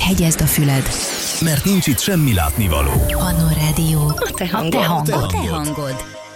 hegyezd a füled, mert nincs itt semmi látnivaló. Manna Rádió, A te hangod. te hangod.